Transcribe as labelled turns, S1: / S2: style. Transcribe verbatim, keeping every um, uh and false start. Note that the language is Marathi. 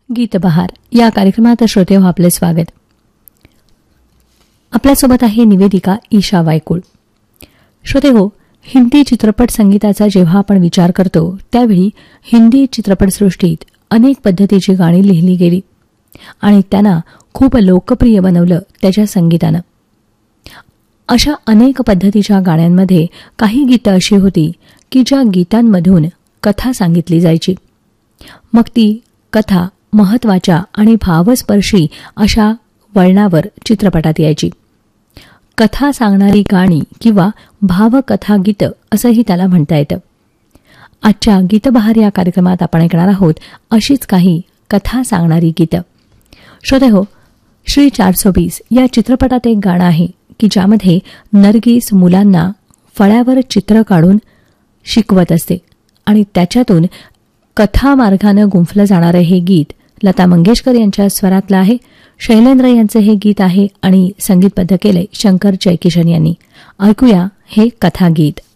S1: गीतबहार या कार्यक्रमात श्रोते हो आपले स्वागत. आपल्यासोबत आहे निवेदिका ईशा वायकुळ. श्रोते हो, हिंदी चित्रपट संगीताचा जेव्हा आपण विचार करतो त्यावेळी हिंदी चित्रपटसृष्टीत अनेक पद्धतीची गाणी लिहिली गेली आणि त्यांना खूप लोकप्रिय बनवलं त्याच्या संगीतानं. अशा अनेक पद्धतीच्या गाण्यांमध्ये काही गीतं अशी होती की ज्या गीतांमधून कथा सांगितली जायची. मग ती कथा महत्वाच्या आणि भावस्पर्शी अशा वळणावर चित्रपटात यायची. कथा सांगणारी गाणी किंवा भावकथा गीतं असंही त्याला म्हणता येतं. आजच्या गीतबहार या कार्यक्रमात आपण ऐकणार आहोत अशीच काही कथा सांगणारी गीतं. श्रोते हो, श्री चारसो बीस या चित्रपटात एक गाणं आहे की ज्यामध्ये नर्गिस मुलांना फळ्यावर चित्र काढून शिकवत असते आणि त्याच्यातून कथा मार्गानं गुंफलं जाणारं हे गीत लता मंगेशकर यांच्या स्वरातलं आहे. शैलेंद्र यांचं हे गीत आहे आणि संगीतबद्ध केलंय शंकर जयकिशन यांनी. ऐकूया हे कथागीत.